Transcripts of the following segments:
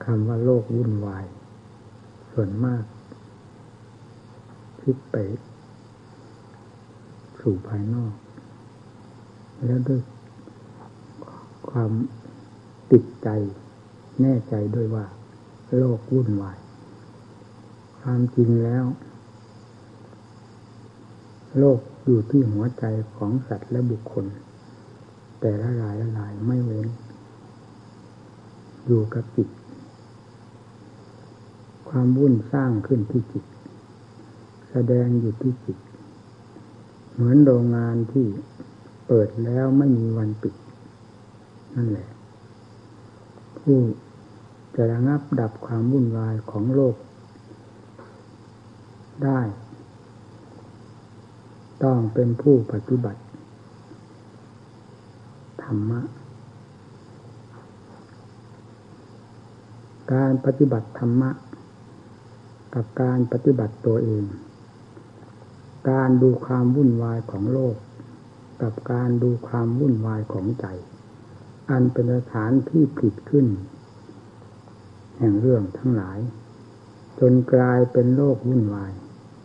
คำว่าโลกวุ่นวายส่วนมากคิดไปสู่ภายนอกแล้วด้วยความติดใจแน่ใจด้วยว่าโลกวุ่นวายความจริงแล้วโลกอยู่ที่หัวใจของสัตว์และบุคคลแต่ละรายละรายไม่เว้นอยู่กับจิตความวุ่นสร้างขึ้นที่จิตแสดงอยู่ที่จิตเหมือนโรงงานที่เปิดแล้วไม่มีวันปิดนั่นแหละผู้จะระงับดับความวุ่นวายของโลกได้ต้องเป็นผู้ปฏิบัติธรรมะการปฏิบัติธรรมะกับการปฏิบัติตัวเองการดูความวุ่นวายของโลกกับการดูความวุ่นวายของใจอันเป็นสถานที่ผลิตขึ้นแห่งเรื่องทั้งหลายจนกลายเป็นโลกวุ่นวาย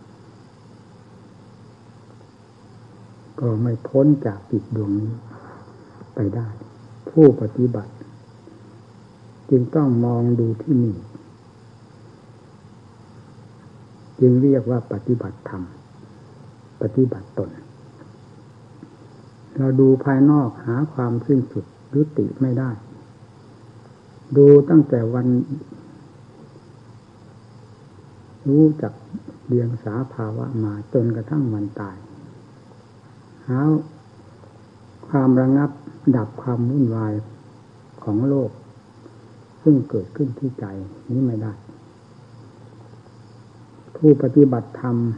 ก็ไม่พ้นจากจิตดวงนี้ไปได้ผู้ปฏิบัติจึงต้องมองดูที่นี่จึงเรียกว่าปฏิบัติธรรมปฏิบัติตนเราดูภายนอกหาความสิ้นสุดยุติไม่ได้ดูตั้งแต่วันรู้จักเรียงสาภาวะมาจนกระทั่งวันตายหาความระงับดับความวุ่นวายของโลกซึ่งเกิดขึ้นที่ใจนี้ไม่ได้ผู้ปฏิบัติธรรม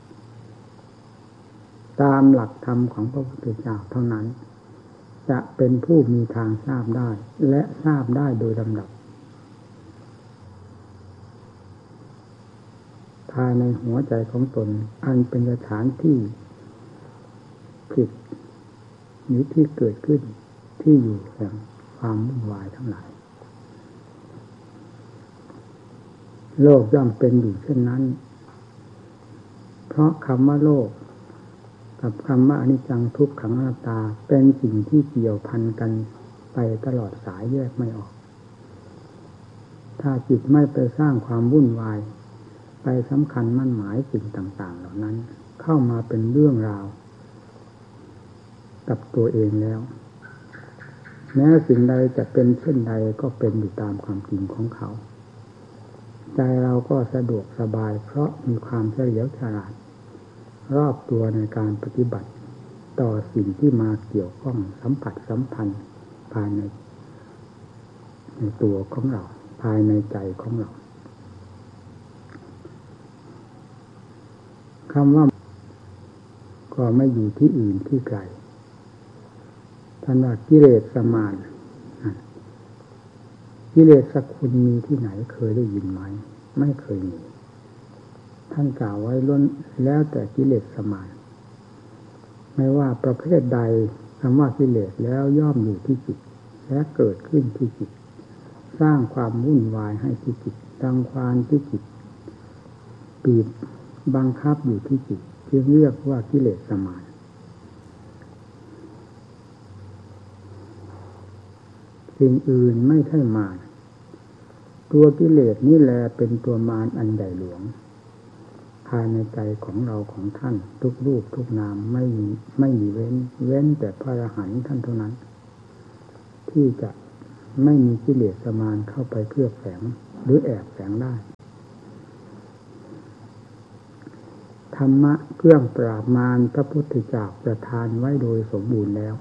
ตามหลักธรรมของพระพุทธเจ้าเท่านั้นจะเป็นผู้มีทางทราบได้และทราบได้โดยลำดับภายในหัวใจของตนอันเป็นสถานที่ผิดหรือที่เกิดขึ้นที่อยู่แห่งความวุ่นวายทั้งหลายโลกย่อมเป็นอยู่เช่นนั้นเพราะคำว่าโลกกับคำว่าอนิจจังทุกขังอนัตตาเป็นสิ่งที่เกี่ยวพันกันไปตลอดสายแยกไม่ออกถ้าจิตไม่ไปสร้างความวุ่นวายไปสำคัญมั่นหมายสิ่งต่างๆเหล่านั้นเข้ามาเป็นเรื่องราวกับตัวเองแล้วแม้สิ่งใดจะเป็นเช่นใดก็เป็นอยู่ตามความจริงของเขาใจเราก็สะดวกสบายเพราะมีความเฉลียวฉลาดรอบตัวในการปฏิบัติต่อสิ่งที่มาเกี่ยวข้องสัมผัสสัมพันธ์ภายในตัวของเราภายในใจของเราคำว่าก็ไม่อยู่ที่อื่นที่ไกลท่านว่ากิเลสมานกิเลสคุณมีที่ไหนเคยได้ยินไหมไม่เคยมีท่านกล่าวไว้ล้วนแล้วแต่กิเลสมานไม่ว่าประเภทใดคำว่ากิเลสแล้วย่อมอยู่ที่จิตและเกิดขึ้นที่จิตสร้างความวุ่นวายให้ที่จิตรังควานที่จิตบีบบังคับอยู่ที่จิตจึงเรียกว่ากิเลสมานสิ่งอื่นไม่ใช่มารตัวกิเลสนี่แหละเป็นตัวมารอันใหญ่หลวงภายในใจของเราของท่านทุกรูปทุกนามไม่มีเว้นแต่พระอรหันต์ท่านเท่านั้นที่จะไม่มีกิเลสมารเข้าไปเคลือบแฝงหรือแอบแฝงได้ธรรมะเครื่องปราบมารพระพุทธเจ้าประทานไว้โดยสมบูรณ์แล้ว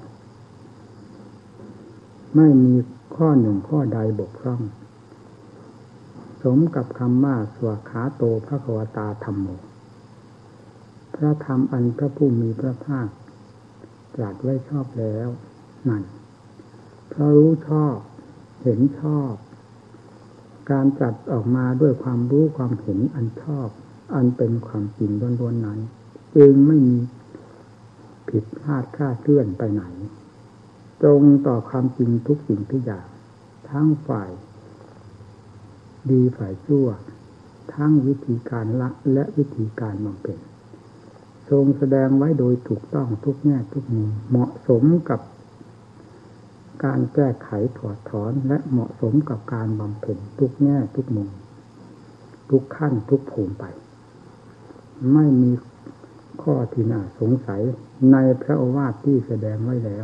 ไม่มีข้อหนึ่งข้อใดบกพร่องสมกับคำว่าสวากขาโตภควตาธัมโมพระธรรมอันพระผู้มีพระภาคตรัสไว้ชอบแล้วนั่นเพราะรู้ชอบเห็นชอบการตรัสออกมาด้วยความรู้ความเห็นอันชอบอันเป็นความจริงล้วนๆนั้นจึงไม่มีผิดพลาดคลาดเคลื่อนไปไหนตรงต่อความจริงทุกสิ่งทุกอย่างทั้งฝ่ายดีฝ่ายชั่วทั้งวิธีการละและวิธีการบำเพ็ญทรงแสดงไว้โดยถูกต้องทุกแง่ทุกมุมเหมาะสมกับการแก้ไขถอดถอนและเหมาะสมกับการบำเพ็ญทุกแง่ทุกมุมทุกขั้นทุกภูมิไปไม่มีข้อที่น่าสงสัยในพระโอวาทที่แสดงไว้แล้ว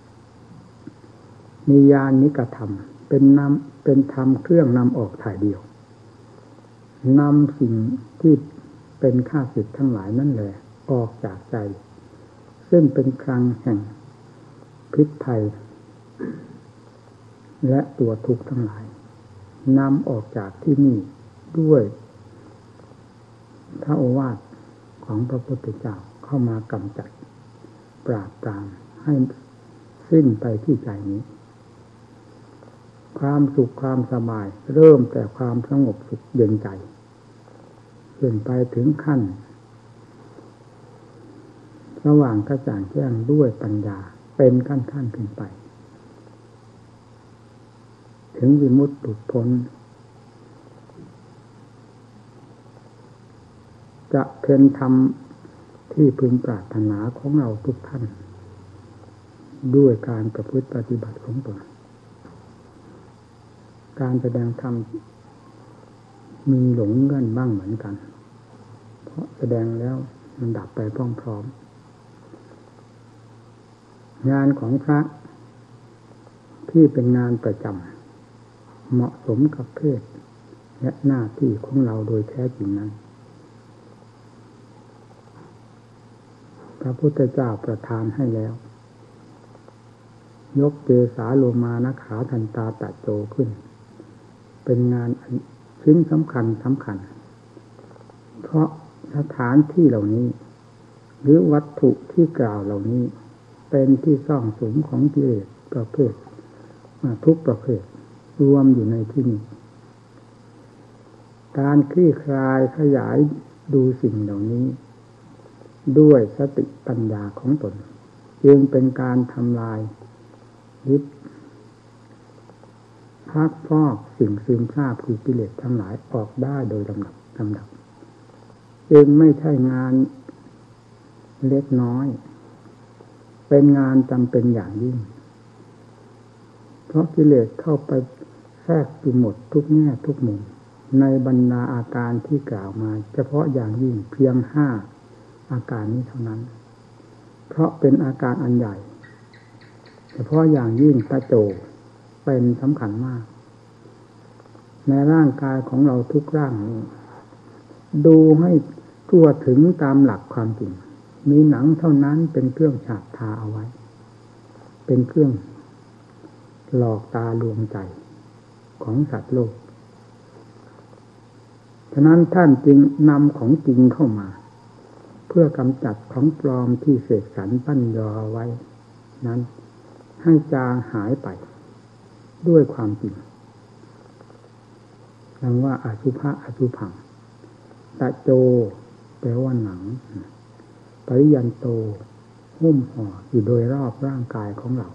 นิยานิกธรรมเป็นธรรมเครื่องนำออกถ่ายเดียวนำสิ่งที่เป็นข้าศึกทั้งหลายนั่นแหละออกจากใจซึ่งเป็นคลังแห่งพิษภัยและตัวทุกข์ทั้งหลายนำออกจากที่นี่ด้วยพระโอวาทของพระพุทธเจ้าเข้ามากำจัดปราบปรามให้สิ้นไปที่ใจนี้ความสุขความสบายเริ่มแต่ความสงบสุขเย็นใจขึ้นไปถึงขั้นระหว่างกระจ่างแจ้งด้วยปัญญาเป็นขั้นขึ้นไปถึงวิมุตติหลุดพ้นจะเป็นธรรมที่พึงปรารถนาของเราทุกท่านด้วยการประพฤติปฏิบัติของตนการแสดงธรรมมีหลงเงื่อนบ้างเหมือนกันเพราะแสดงแล้วมันดับไปพร้อมๆงานของพระที่เป็นงานประจำเหมาะสมกับเพศและหน้าที่ของเราโดยแท้จริงนั้นพระพุทธเจ้าประทานให้แล้วยกเกสาโลมานะขาทันตาตะโจขึ้นเป็นงานชิ้นสำคัญเพราะสถานที่เหล่านี้หรือวัตถุที่กล่าวเหล่านี้เป็นที่ซ่องสุมของกิเลสประเภททุกประเภทรวมอยู่ในที่นี้การคลี่คลายขยายดูสิ่งเหล่านี้ด้วยสติปัญญาของตนจึงเป็นการทำลายยึดพักพอกสิ่งซึมซาบคือกิเลสทั้งหลายออกได้โดยลำดับจึงไม่ใช่งานเล็กน้อยเป็นงานจำเป็นอย่างยิ่งเพราะกิเลสเข้าไปแทรกอยู่หมดทุกแง่ทุกมุมในบรรดาอาการที่กล่าวมาเฉพาะอย่างยิ่งเพียง5อาการนี้เท่านั้นเพราะเป็นอาการอันใหญ่เฉพาะอย่างยิ่งตาโจเป็นสำคัญมากในร่างกายของเราทุกร่างนี้ดูให้ทั่วถึงตามหลักความจริงมีหนังเท่านั้นเป็นเครื่องฉาบทาเอาไว้เป็นเครื่องหลอกตาลวงใจของสัตว์โลกฉะนั้นท่านจึงนำของจริงเข้ามาเพื่อกำจัดของปลอมที่เสกสรรปั้นยอไว้นั้นให้จางหายไปด้วยความจริงดังว่าอสุภะอสุภังตะโจแปลว่าหนังปริยันโตหุ้มห่ออยู่โดยรอบร่างกายของเรา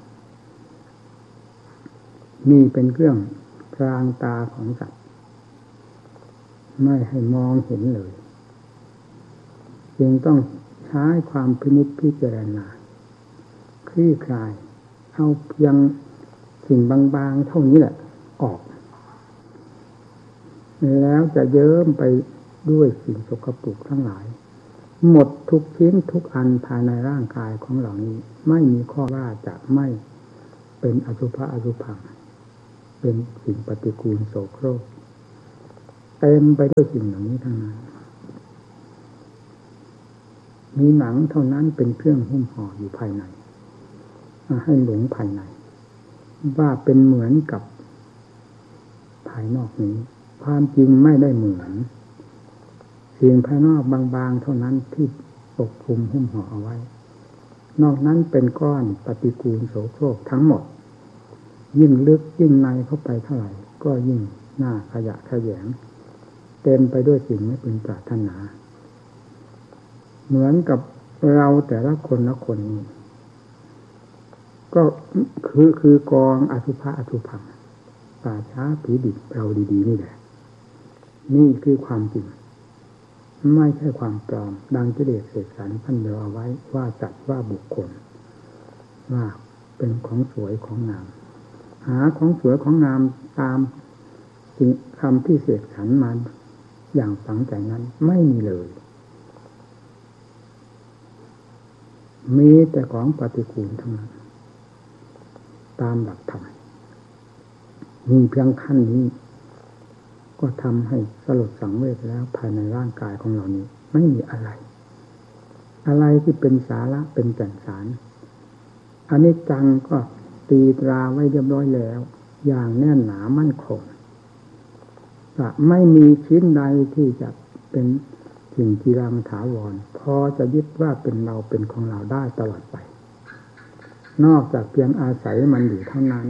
นี่เป็นเครื่องพรางตาของสัตว์ไม่ให้มองเห็นเลยจึงต้องใช้ความพินิจพิจารณาคลี่คลายเอาเพียงสิ่งบางๆเท่านี้แหละออกแล้วจะเยิ้มไปด้วยสิ่งสกปรกทั้งหลายหมดทุกชิ้นทุกอันภายในร่างกายของเรานี้ไม่มีข้อว่าจะไม่เป็นอสุภะอสุภังเป็นสิ่งปฏิกูลโสโครกเต็มไปด้วยสิ่งเหล่านี้ทั้งนั้นมีหนังเท่านั้นเป็นเครื่องหุ้มห่ออยู่ภายในให้หลงภายในว่าเป็นเหมือนกับภายนอกนี้ความจริงไม่ได้เหมือนสิ่งภายนอกบางๆเท่านั้นที่ปกคลุมหุ้มห่อเอาไว้นอกนั้นเป็นก้อนปฏิกูลโสโครกทั้งหมดยิ่งลึกยิ่งในเข้าไปเท่าไหร่ก็ยิ่งหน้าขยะแขยงเต็มไปด้วยสิ่งไม่พึงปรารถนาเหมือนกับเราแต่ละคนนี้ก็คือกองอสุภะอสุภังป่าช้าผีดิบเราดีๆนี่แหละนี่คือความจริงไม่ใช่ความปลอมดังกิเลสเสกสรรพันยอเอาไว้ว่าจัดว่าบุคคลว่าเป็นของสวยของงามหาของสวยของงามตามจริงคำที่เสกสรรมาอย่างฝังใจนั้นไม่มีเลยมีแต่ของปฏิกูลทั้งนั้นตามหลักธรรมมีเพียงขั้นนี้ก็ทำให้สลดสังเวชแล้วภายในร่างกายของเรานี้ไม่มีอะไรที่เป็นสาระเป็นแก่นสารอนิจจังก็ตีตราไว้เรียบร้อยแล้วอย่างแน่นหนามั่นคงจะไม่มีชิ้นใดที่จะเป็นสิ่งจีรังถาวรพอจะยึดว่าเป็นเราเป็นของเราได้ตลอดไปนอกจากเพียงอาศัยมันอยู่เท่านั้น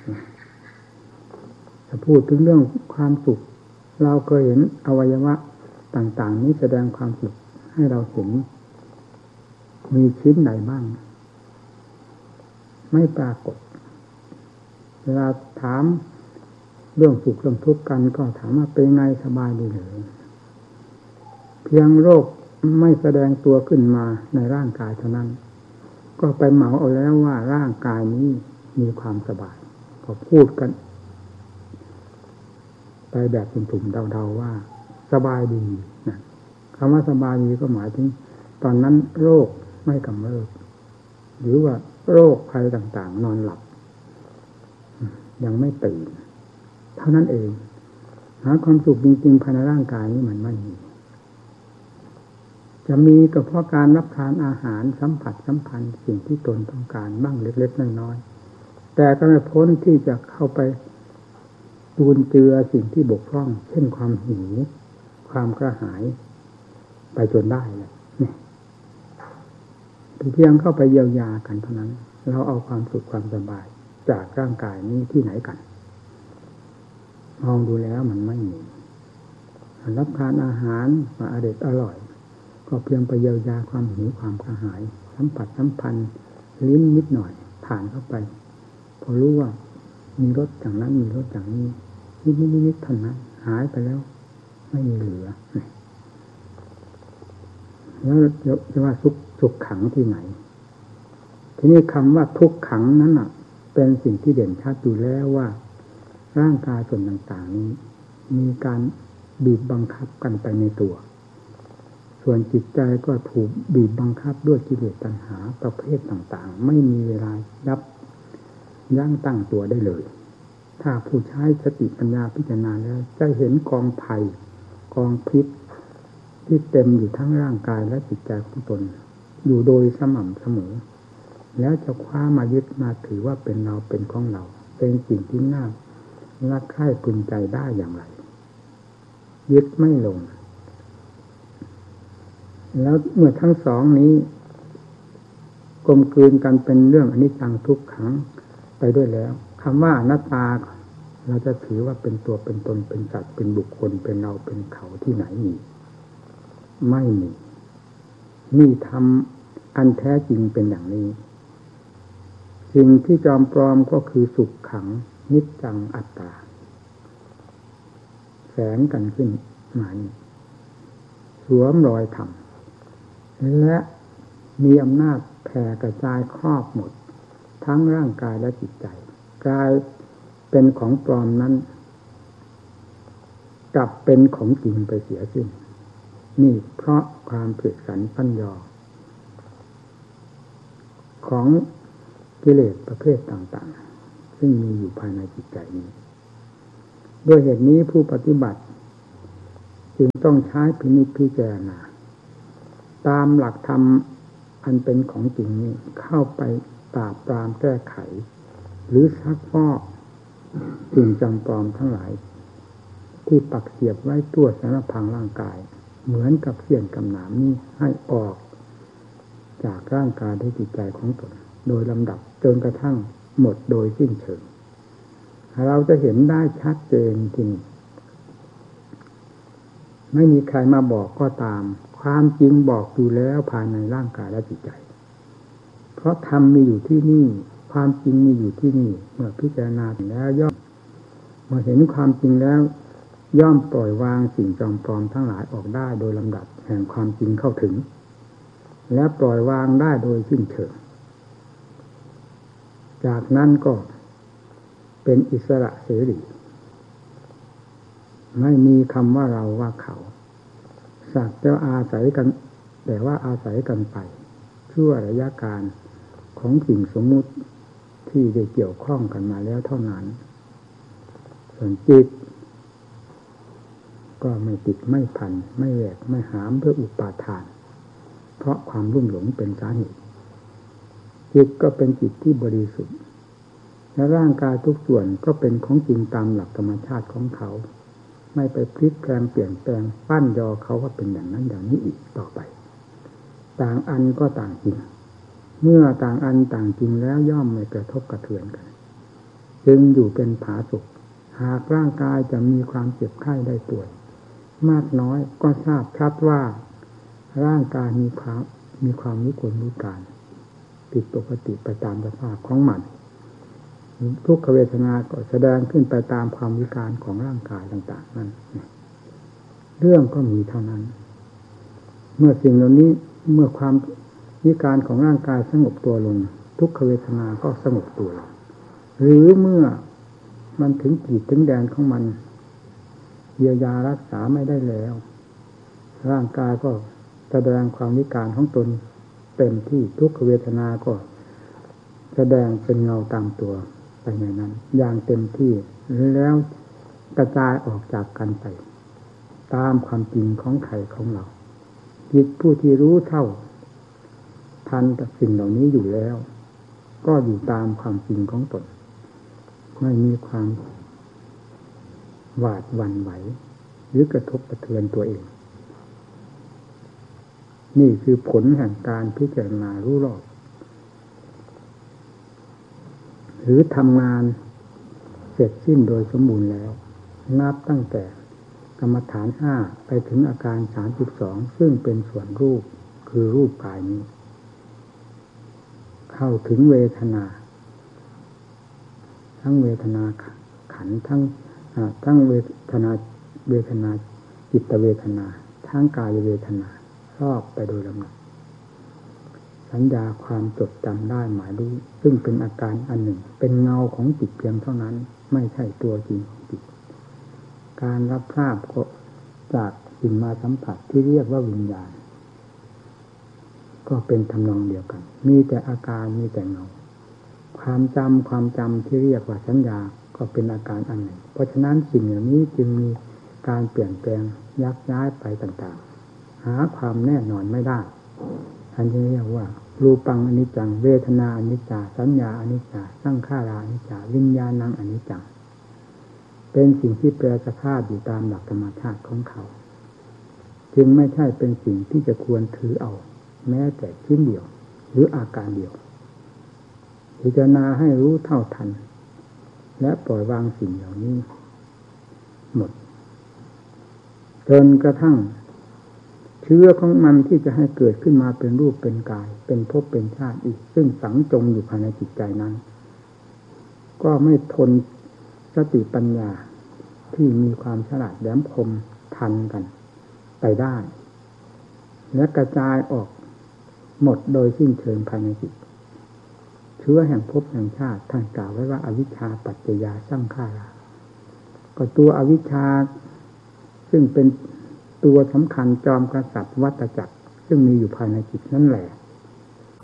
ถ้าพูดถึงเรื่องความสุขเราเคยเห็นอวัยวะต่างๆนี้แสดงความสุขให้เราเห็นมีชิ้นไหนบ้างไม่ปรากฏเวลาถามเรื่องสุขเรื่องทุกข์กันก็ถามว่าเป็นไงสบายดีหรือเพียงโรคไม่แสดงตัวขึ้นมาในร่างกายเท่านั้นก็ไปเหมาเอาแล้วว่าร่างกายนี้มีความสบายก็พูดกันไปแบบถุ่มๆเดาๆว่าสบายดีนะคำว่าสบายดีก็หมายถึงตอนนั้นโรคไม่กำเริบหรือว่าโรคภัยต่างๆนอนหลับยังไม่ตื่นเท่านั้นเองหาความสุขจริงๆภายในร่างกายนี้มันไม่มีจะมีก็เพราะการรับทานอาหารสัมผัสสัมพันธ์สิ่งที่ตนต้องการบ้างเล็กๆน้อยๆแต่ก็ไม่พ้นที่จะเข้าไปจูนเจือสิ่งที่บกพร่องเช่นความหิวความกระหายไปจนได้เลยนี่เพียงเข้าไปเยียวยากันเท่านั้นเราเอาความสุขความสบายจากร่างกายนี้ที่ไหนกันมองดูแล้วมันไม่มีรับทานอาหารมาอร่อยก็เพียงไปเยียวยาความหิวความกระหายสัมผัสสัมพันธ์ลิ้นนิดหน่อยผ่านเข้าไปพอรู้ว่ามีรสอย่างนั้นมีรสอย่างนี้นิดเท่านั้นหายไปแล้วไม่มีเหลือแล้วจะว่าสุขขังที่ไหนทีนี้คำว่าทุกขังนั้นอ่ะเป็นสิ่งที่เด่นชัดอยู่แล้วว่าร่างกายส่วนต่างๆนี้มีการบีบบังคับกันไปในตัวส่วนจิตใจก็ถูกบีบบังคับด้วยกิเลสตัณหาประเภทต่างๆไม่มีเวลายั้งตั้งตัวได้เลยถ้าผู้ใช้สติปัญญาพิจารณาแล้วจะเห็นกองภัยกองพิษที่เต็มอยู่ทั้งร่างกายและจิตใจของตนอยู่โดยสม่ำเสมอแล้วจะคว้ามายึดมาถือว่าเป็นเราเป็นของเราเป็นสิ่งที่น่ารักใคร่พึงใจได้อย่างไรยึดไม่ลงแล้วเมื่อทั้งสองนี้กลมกลืนกันเป็นเรื่องอนิจจังทุกขังไปด้วยแล้วคำว่าอนัตตาเราจะถือว่าเป็นตัวเป็นตนเป็นสัตว์เป็นบุคคลเป็นเราเป็นเขาที่ไหนมีไม่มีนี่ทำอันแท้จริงเป็นอย่างนี้สิ่งที่จอมปลอมก็คือสุขขังนิจจังอัตตาแฝงกันขึ้นมานี่สวมรอยธรรมและมีอำนาจแผ่กระจายครอบหมดทั้งร่างกายและจิตใจกลายเป็นของปลอมนั้นกลับเป็นของจริงไปเสียสิ้นนี่เพราะความเปรียบสันปัญญาของกิเลสประเภทต่างๆซึ่งมีอยู่ภายในจิตใจนี้ด้วยเหตุนี้ผู้ปฏิบัติจึงต้องใช้พิจารณาตามหลักธรรมอันเป็นของจริงนี้เข้าไปปราบปรามแก้ไขหรือซักฟอกสิ่งจำปลอมทั้งหลายที่ปักเสียบไว้ตัวสารพังร่างกายเหมือนกับเสี้ยนกับหนามนี้ให้ออกจากร่างกายและจิตใจของตนโดยลำดับจนกระทั่งหมดโดยสิ้นเชิงเราจะเห็นได้ชัดเจนจริงไม่มีใครมาบอกก็ตามความจริงบอกอยู่แล้วภายในร่างกายและจิตใจเพราะธรรมมีอยู่ที่นี่ความจริงมีอยู่ที่นี่เมื่อพิจารณาแล้วย่อมเมื่อเห็นความจริงแล้วย่อมปล่อยวางสิ่งจอมปลอมทั้งหลายออกได้โดยลำดับแห่งความจริงเข้าถึงและปล่อยวางได้โดยสิ้นเชิงจากนั้นก็เป็นอิสระเสรีไม่มีคำว่าเราว่าเขาสักแต่อาศัยกันแต่ว่าอาศัยกันไปชั่วระยะการของสิ่งสมมุติที่ได้เกี่ยวข้องกันมาแล้วเท่านั้นส่วนจิตก็ไม่ติดไม่พันไม่แหวกไม่หามเพื่ออุปาทานเพราะความรุ่มหลงเป็นสาเหตุจิตก็เป็นจิตที่บริสุทธิ์และร่างกายทุกส่วนก็เป็นของจริงตามหลักธรรมชาติของเขาไม่ไปพลิกแปลงเปลี่ยนแปลงปั้นยอเขาว่าเป็นอย่างนั้นอย่างนี้อีกต่อไปต่างอันก็ต่างจริงเมื่อต่างอันต่างจริงแล้วย่อมไม่กระทบกระเทือนกันจึงอยู่เป็นผาสุกหากร่างกายจะมีความเจ็บไข้ได้ป่วยมากน้อยก็ทราบชัดว่าร่างกายมีความวิกลวิการผิดปกติไปตามสภาพของมันทุกขเวทนาก็แสดงขึ้นไปตามความวิการของร่างกายต่างๆนั่นเรื่องก็มีเท่านั้นเมื่อสิ่งเหล่านี้เมื่อความวิการของร่างกายสงบตัวลงทุกขเวทนาก็สงบตัวลงหรือเมื่อมันถึงขีดถึงแดนของมันเยียวยารักษาไม่ได้แล้วร่างกายก็แสดงความวิการของตนเต็มที่ทุกขเวทนาก็แสดงเป็นเงาตามตัวไปในนั้นอย่างเต็มที่แล้วกระจายออกจากกันไปตามความจริงของใครของเราจิตผู้ที่รู้เท่าทันกับสิ่งเหล่านี้อยู่แล้วก็อยู่ตามความจริงของตนไม่มีความหวาดหวั่นไหวหรือกระทบกระเทือนตัวเองนี่คือผลแห่งการพิจารณารู้รอบหรือทำงานเสร็จสิ้นโดยสมบูรณ์แล้วนับตั้งแต่กรรมฐาน5ไปถึงอาการ32ซึ่งเป็นส่วนรูปคือรูปกายนี้เข้าถึงเวทนาทั้งเวทนาขันธ์ทั้งเวทนาจิตเวทนาทั้งกายเวทนารอบไปโดยลำดับสัญญาความจดจำได้หมายรู้ซึ่งเป็นอาการอันหนึ่งเป็นเงาของจิตเพียงเท่านั้นไม่ใช่ตัวจริงของจิตการรับทราบก็จากสิ่งมาสัมผัสที่เรียกว่าวิญญาณก็เป็นทำนองเดียวกันมีแต่อาการมีแต่เงาความจำที่เรียกว่าสัญญาก็เป็นอาการอันหนึ่งเพราะฉะนั้นสิ่งเหล่านี้จึงมีการเปลี่ยนแปลงยักย้ายไปต่างๆหาความแน่นอนไม่ได้อันนี้เรียกว่ารูปังอนิจจังเวทนาอนิจจาสัญญาอนิจจาสังขาราอนิจจาวิญญาณังอนิจจังเป็นสิ่งที่แปรสภาพอยู่ตามหลักธรรมชาติของเขาจึงไม่ใช่เป็นสิ่งที่จะควรถือเอาแม้แต่ชิ้นเดียวหรืออาการเดียวพิจารณาให้รู้เท่าทันและปล่อยวางสิ่งเหล่านี้หมดจนกระทั่งเชื้อของมันที่จะให้เกิดขึ้นมาเป็นรูปเป็นกายเป็นภพเป็นชาติอีกซึ่งฝังจมอยู่ภายในจิตใจนั้นก็ไม่ทนสติปัญญาที่มีความฉลาดแหลมคมทันกันไปได้และกระจายออกหมดโดยสิ้นเชิงภายในจิตเชื้อแห่งภพแห่งชาติท่านกล่าวไว้ว่าอวิชชาปัจจยาสังขาราก็ตัวอวิชชาซึ่งเป็นตัวสำคัญจอมกษัตริย์วัฏจักรซึ่งมีอยู่ภายในจิตนั่นแหละ